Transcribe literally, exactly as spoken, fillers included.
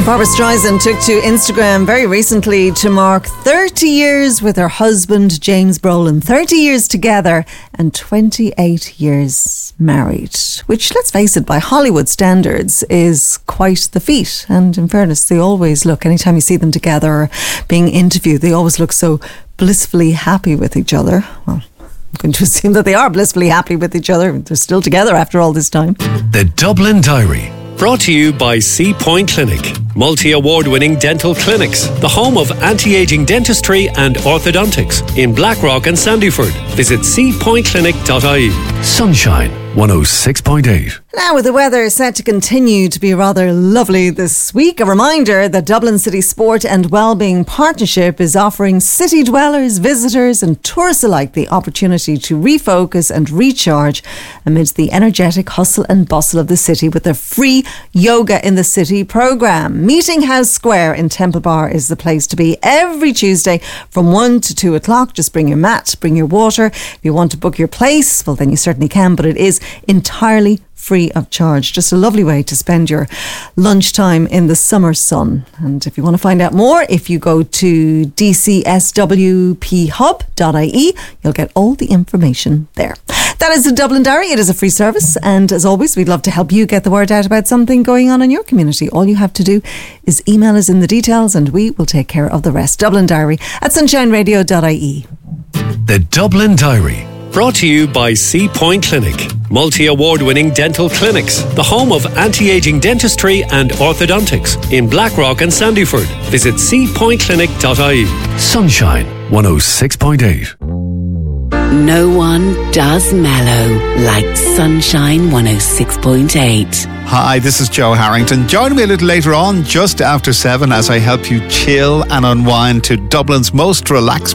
Barbra Streisand took to Instagram very recently to mark thirty years with her husband James Brolin. thirty years together and twenty-eight years married, which, let's face it, by Hollywood standards is quite the feat. And in fairness, they always look, anytime you see them together or being interviewed, they always look so blissfully happy with each other. Well, I'm going to assume that they are blissfully happy with each other. They're still together after all this time. The Dublin Diary. Brought to you by C Point Clinic, multi-award-winning dental clinics, the home of anti-aging dentistry and orthodontics in Blackrock and Sandyford. Visit c point clinic dot I E. Sunshine one oh six point eight. Now, with the weather set to continue to be rather lovely this week, a reminder that Dublin City Sport and Wellbeing Partnership is offering city dwellers, visitors and tourists alike the opportunity to refocus and recharge amidst the energetic hustle and bustle of the city with their free Yoga in the City programme. Meeting House Square in Temple Bar is the place to be every Tuesday from one to two o'clock. Just bring your mat, bring your water. If you want to book your place, well, then you certainly can, but it is entirely free of charge. Just a lovely way to spend your lunchtime in the summer sun. And if you want to find out more, if you go to d c s w p hub dot I E, you'll get all the information there. That is the Dublin Diary. It is a free service, and as always, we'd love to help you get the word out about something going on in your community. All you have to do is email us in the details and we will take care of the rest. Dublin Diary at sunshine radio dot I E. The Dublin Diary. Brought to you by C Point Clinic, multi-award-winning dental clinics, the home of anti-aging dentistry and orthodontics in Blackrock and Sandyford. Visit c point clinic dot I E. Sunshine one oh six point eight. No one does mellow like Sunshine one oh six point eight. Hi, this is Joe Harrington. Join me a little later on, just after seven, as I help you chill and unwind to Dublin's most relaxed